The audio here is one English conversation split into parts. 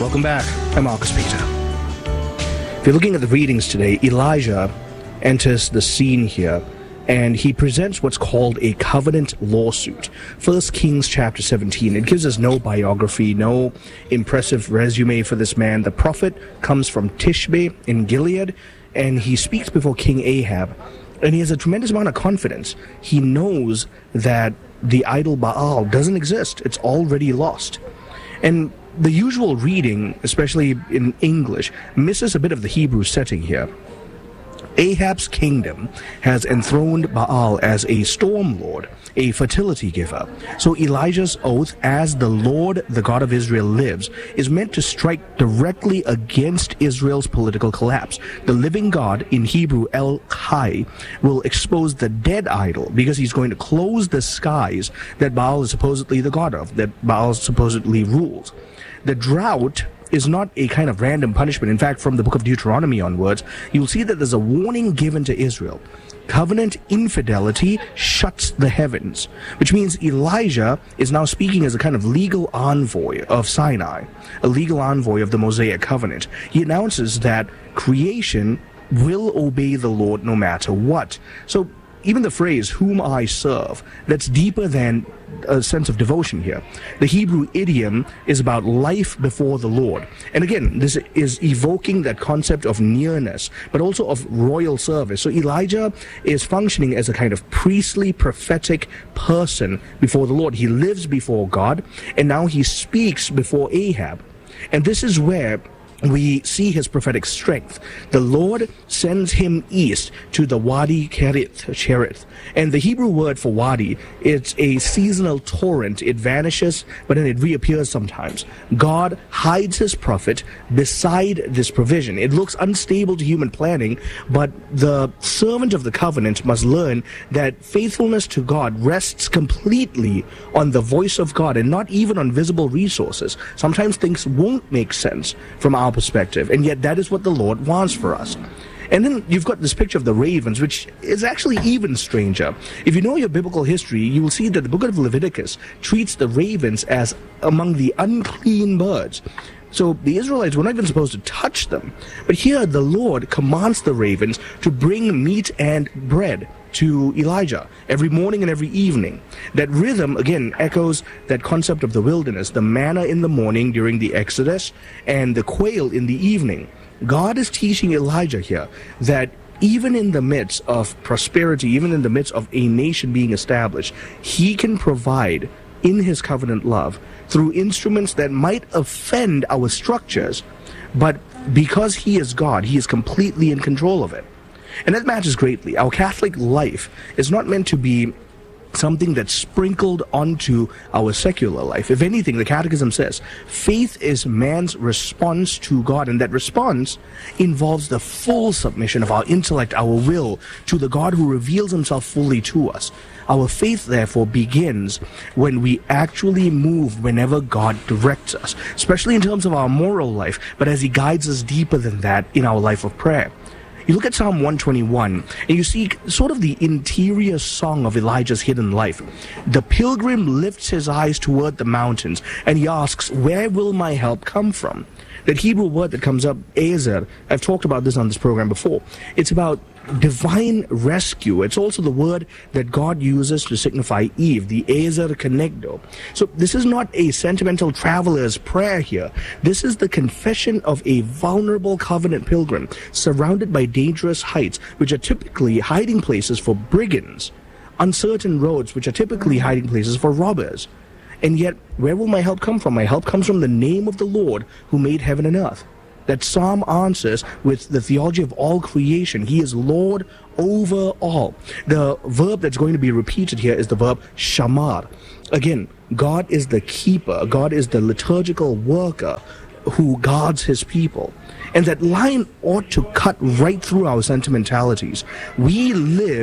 Welcome back. I'm Marcus Peter. If you're looking at the readings today, Elijah enters the scene here, and he presents what's called a covenant lawsuit. 1 Kings chapter 17. It gives us no biography, no impressive resume for this man. The prophet comes from Tishbe in Gilead, and he speaks before King Ahab, and he has a tremendous amount of confidence. He knows that the idol Baal doesn't exist. It's already lost. And the usual reading, especially in English, misses a bit of the Hebrew setting here. Ahab's kingdom has enthroned Baal as a storm lord, a fertility giver. So Elijah's oath, as the Lord, the God of Israel lives, is meant to strike directly against Israel's political collapse. The living God, in Hebrew El Chai, will expose the dead idol because he's going to close the skies that Baal is supposedly the god of, that Baal supposedly rules. The drought is not a kind of random punishment. In fact, from the book of Deuteronomy onwards, you'll see that there's a warning given to Israel. Covenant infidelity shuts the heavens, which means Elijah is now speaking as a kind of legal envoy of Sinai, a legal envoy of the Mosaic covenant. He announces that creation will obey the Lord no matter what. So even the phrase, whom I serve, that's deeper than a sense of devotion here. The Hebrew idiom is about life before the Lord. And again, this is evoking that concept of nearness, but also of royal service. So Elijah is functioning as a kind of priestly, prophetic person before the Lord. He lives before God, and now he speaks before Ahab. And this is where we see his prophetic strength. The Lord sends him east to the Wadi Cherith. And the Hebrew word for wadi, it's a seasonal torrent. It vanishes, but then it reappears sometimes. God hides his prophet beside this provision. It looks unstable to human planning, but the servant of the covenant must learn that faithfulness to God rests completely on the voice of God and not even on visible resources. Sometimes things won't make sense from our perspective, and yet that is what the Lord wants for us. And then you've got this picture of the ravens, which is actually even stranger. If you know your biblical history, you will see that the book of Leviticus treats the ravens as among the unclean birds. So the Israelites were not even supposed to touch them. But here the Lord commands the ravens to bring meat and bread to Elijah every morning and every evening. That rhythm, again, echoes that concept of the wilderness, the manna in the morning during the Exodus and the quail in the evening. God is teaching Elijah here that even in the midst of prosperity, even in the midst of a nation being established, he can provide in his covenant love through instruments that might offend our structures, but because he is God, he is completely in control of it. And that matters greatly. Our Catholic life is not meant to be something that's sprinkled onto our secular life. If anything, the Catechism says, faith is man's response to God, and that response involves the full submission of our intellect, our will, to the God who reveals himself fully to us. Our faith, therefore, begins when we actually move whenever God directs us, especially in terms of our moral life, but as he guides us deeper than that in our life of prayer. You look at Psalm 121, and you see sort of the interior song of Elijah's hidden life. The pilgrim lifts his eyes toward the mountains, and he asks, where will my help come from? That Hebrew word that comes up, ezer, I've talked about this on this program before. It's about divine rescue. It's also the word that God uses to signify Eve, the ezer kenegdo. So this is not a sentimental traveler's prayer here. This is the confession of a vulnerable covenant pilgrim surrounded by dangerous heights, which are typically hiding places for brigands, uncertain roads, which are typically hiding places for robbers. And yet, where will my help come from? My help comes from the name of the Lord who made heaven and earth. That psalm answers with the theology of all creation. He is Lord over all. The verb that's going to be repeated here is the verb shamar. Again, God is the keeper. God is the liturgical worker who guards his people. And that line ought to cut right through our sentimentalities. We live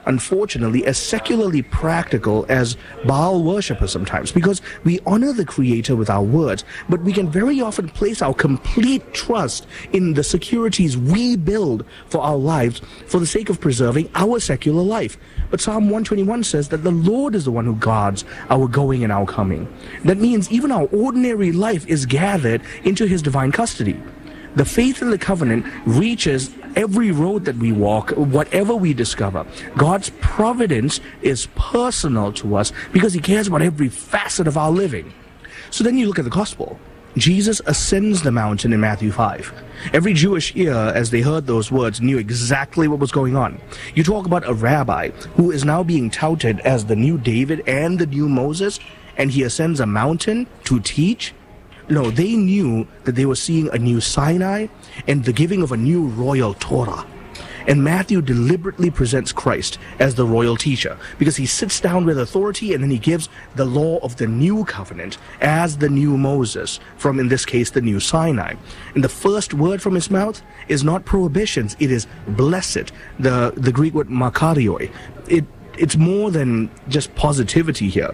unfortunately, as secularly practical as Baal worshippers sometimes, because we honor the Creator with our words, but we can very often place our complete trust in the securities we build for our lives for the sake of preserving our secular life. But Psalm 121 says that the Lord is the one who guards our going and our coming. That means even our ordinary life is gathered into His divine custody. The faith in the covenant reaches every road that we walk, whatever we discover. God's providence is personal to us because He cares about every facet of our living. So then you look at the gospel. Jesus ascends the mountain in Matthew 5. Every Jewish ear, as they heard those words, knew exactly what was going on. You talk about a rabbi who is now being touted as the new David and the new Moses, and he ascends a mountain to teach. No, they knew that they were seeing a new Sinai and the giving of a new royal Torah. And Matthew deliberately presents Christ as the royal teacher because he sits down with authority and then he gives the law of the new covenant as the new Moses from, in this case, the new Sinai. And the first word from his mouth is not prohibitions, it is blessed. The Greek word makarioi. It's more than just positivity here.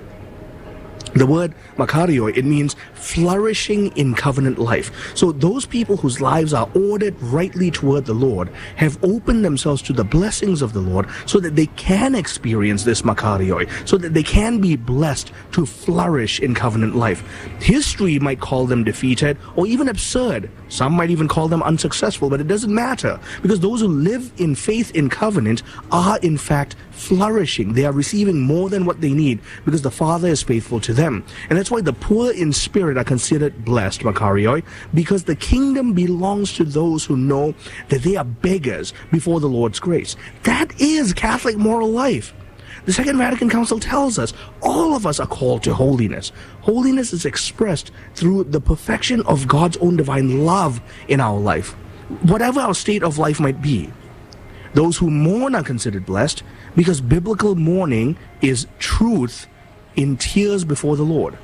The word makarioi, it means flourishing in covenant life. So those people whose lives are ordered rightly toward the Lord have opened themselves to the blessings of the Lord so that they can experience this makarioi, so that they can be blessed to flourish in covenant life. History might call them defeated or even absurd. Some might even call them unsuccessful, but it doesn't matter because those who live in faith in covenant are in fact flourishing. They are receiving more than what they need because the Father is faithful to them. And that's why the poor in spirit are considered blessed, makarioi, because the kingdom belongs to those who know that they are beggars before the Lord's grace. That is Catholic moral life. The Second Vatican Council tells us all of us are called to holiness. Holiness is expressed through the perfection of God's own divine love in our life, whatever our state of life might be. Those who mourn are considered blessed because biblical mourning is truth in tears before the Lord.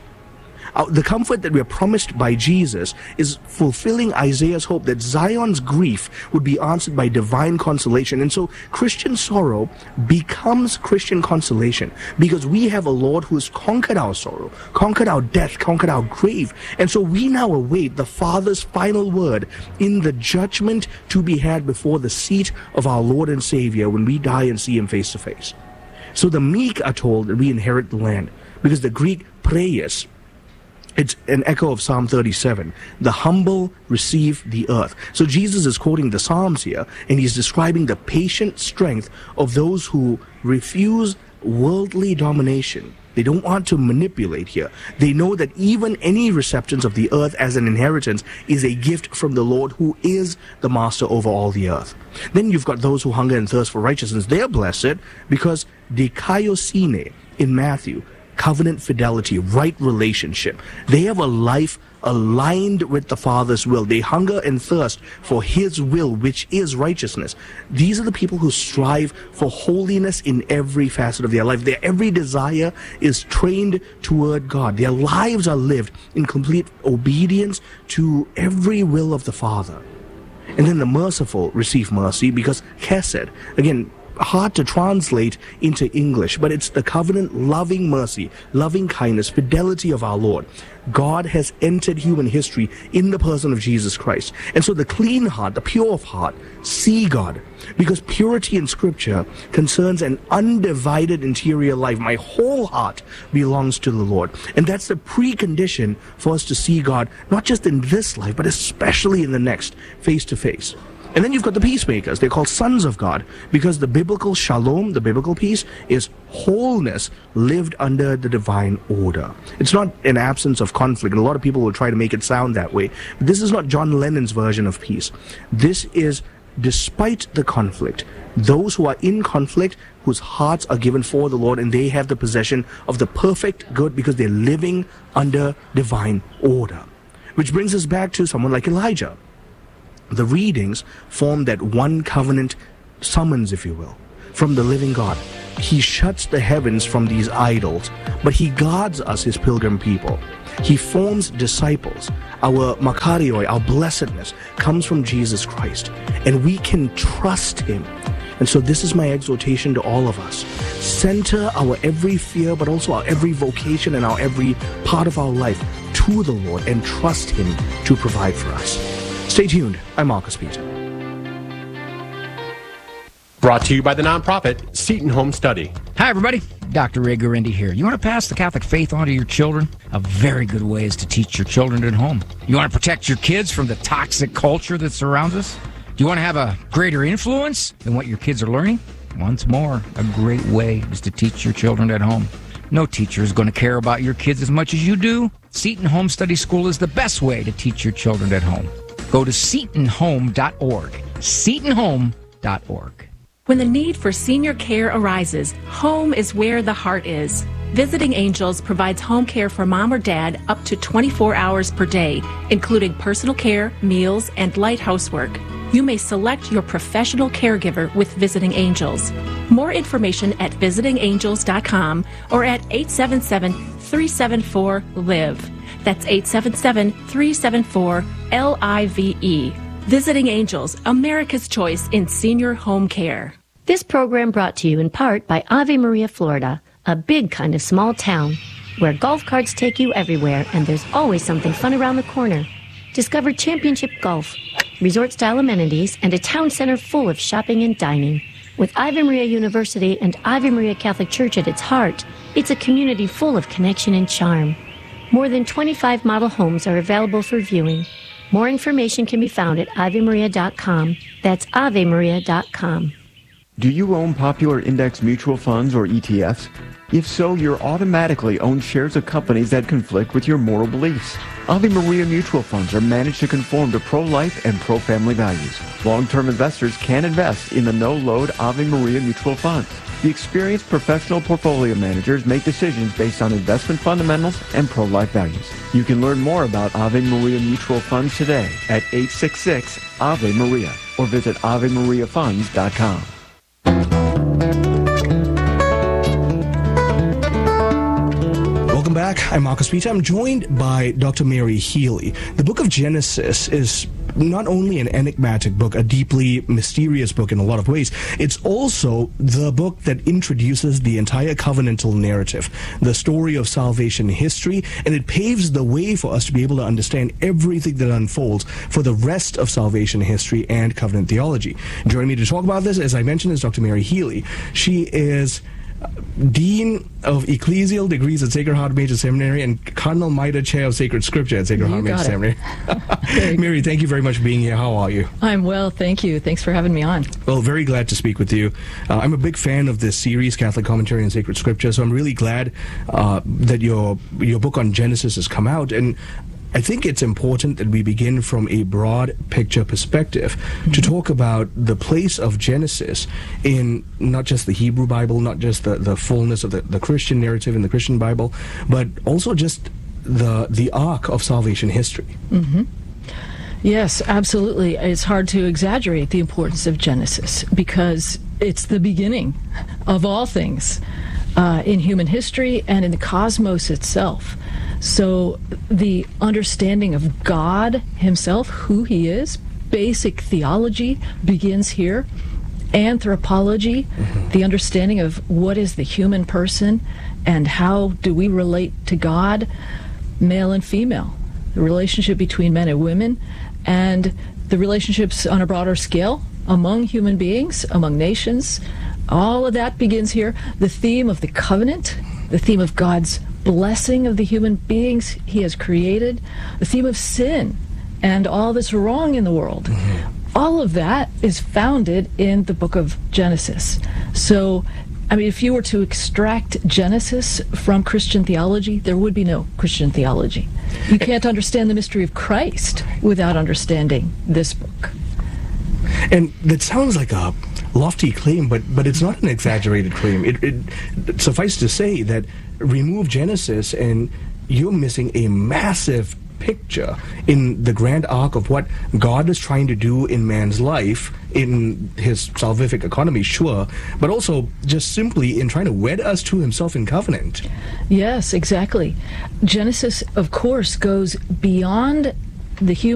The comfort that we are promised by Jesus is fulfilling Isaiah's hope that Zion's grief would be answered by divine consolation. And so Christian sorrow becomes Christian consolation because we have a Lord who has conquered our sorrow, conquered our death, conquered our grave. And so we now await the Father's final word in the judgment to be had before the seat of our Lord and Savior when we die and see Him face to face. So the meek are told that we inherit the land because the Greek praeus, it's an echo of Psalm 37. The humble receive the earth. So Jesus is quoting the Psalms here, and he's describing the patient strength of those who refuse worldly domination. They don't want to manipulate here. They know that even any receptions of the earth as an inheritance is a gift from the Lord who is the master over all the earth. Then you've got those who hunger and thirst for righteousness. They are blessed because dikaiosine in Matthew, covenant fidelity, right relationship. They have a life aligned with the Father's will. They hunger and thirst for His will, which is righteousness. These are the people who strive for holiness in every facet of their life. Their every desire is trained toward God. Their lives are lived in complete obedience to every will of the Father. And then the merciful receive mercy because chesed, again, hard to translate into English, but it's the covenant loving mercy, loving kindness, fidelity of our Lord. God has entered human history in the person of Jesus Christ. And so the clean heart, the pure of heart, see God. Because purity in Scripture concerns an undivided interior life. My whole heart belongs to the Lord. And that's the precondition for us to see God, not just in this life, but especially in the next, face to face. And then you've got the peacemakers. They're called sons of God because the biblical shalom, the biblical peace, is wholeness lived under the divine order. It's not an absence of conflict. And a lot of people will try to make it sound that way. But this is not John Lennon's version of peace. This is, despite the conflict, those who are in conflict, whose hearts are given for the Lord, and they have the possession of the perfect good because they're living under divine order. Which brings us back to someone like Elijah. The readings form that one covenant summons, if you will, from the living God. He shuts the heavens from these idols, but He guards us, His pilgrim people. He forms disciples. Our makarioi, our blessedness, comes from Jesus Christ, and we can trust Him. And so this is my exhortation to all of us. Center our every fear, but also our every vocation and our every part of our life to the Lord and trust Him to provide for us. Stay tuned. I'm Marcus Peter. Brought to you by the nonprofit Seton Home Study. Hi, everybody. Dr. Ray Guarendi here. You want to pass the Catholic faith on to your children? A very good way is to teach your children at home. You want to protect your kids from the toxic culture that surrounds us? Do you want to have a greater influence than what your kids are learning? Once more, a great way is to teach your children at home. No teacher is going to care about your kids as much as you do. Seton Home Study School is the best way to teach your children at home. Go to setonhome.org. setonhome.org. When the need for senior care arises, home is where the heart is. Visiting Angels provides home care for mom or dad up to 24 hours per day, including personal care, meals, and light housework. You may select your professional caregiver with Visiting Angels. More information at visitingangels.com or at 877-374-LIVE. That's 877-374-LIVE. Visiting Angels, America's choice in senior home care. This program brought to you in part by Ave Maria, Florida, a big kind of small town where golf carts take you everywhere and there's always something fun around the corner. Discover championship golf, resort-style amenities, and a town center full of shopping and dining. With Ave Maria University and Ave Maria Catholic Church at its heart, it's a community full of connection and charm. More than 25 model homes are available for viewing. More information can be found at AveMaria.com. That's AveMaria.com. Do you own popular index mutual funds or ETFs? If so, you're automatically own shares of companies that conflict with your moral beliefs. Ave Maria mutual funds are managed to conform to pro-life and pro-family values. Long-term investors can invest in the no-load Ave Maria mutual funds. The experienced professional portfolio managers make decisions based on investment fundamentals and pro-life values. You can learn more about Ave Maria mutual funds today at 866-AVE-MARIA or visit AveMariaFunds.com. Welcome back. I'm Marcus Peter. I'm joined by Dr. Mary Healy. The book of Genesis is not only an enigmatic book, a deeply mysterious book in a lot of ways, it's also the book that introduces the entire covenantal narrative, the story of salvation history, and it paves the way for us to be able to understand everything that unfolds for the rest of salvation history and covenant theology. Joining me to talk about this, as I mentioned, is Dr. Mary Healy. She is Dean of Ecclesial Degrees at Sacred Heart Major Seminary and Cardinal Mitre Chair of Sacred Scripture at Sacred Heart Major Seminary. Mary, thank you very much for being here. How are you? I'm well, thank you. Thanks for having me on. Well, very glad to speak with you. I'm a big fan of this series, Catholic Commentary on Sacred Scripture, so I'm really glad that your book on Genesis has come out. And I think it's important that we begin from a broad picture perspective to talk about the place of Genesis in not just the Hebrew Bible, not just the fullness of the Christian narrative in the Christian Bible, but also just the arc of salvation history. Mm-hmm. Yes, absolutely. It's hard to exaggerate the importance of Genesis because it's the beginning of all things in human history and in the cosmos itself. So the understanding of God himself, who he is, basic theology begins here. Anthropology, the understanding of what is the human person and how do we relate to God, male and female, the relationship between men and women, and the relationships on a broader scale among human beings, among nations. All of that begins here. The theme of the covenant, the theme of God's blessing of the human beings he has created, the theme of sin and all that's wrong in the world. All of that is founded in the book of Genesis. So, I mean, if you were to extract Genesis from Christian theology, there would be no Christian theology. You can't understand the mystery of Christ without understanding this book. And that sounds like a lofty claim, but it's not an exaggerated claim. It suffice to say that remove Genesis and you're missing a massive picture in the grand arc of what God is trying to do in man's life, in his salvific economy, sure, but also just simply in trying to wed us to himself in covenant. Yes, exactly. Genesis, of course, goes beyond the human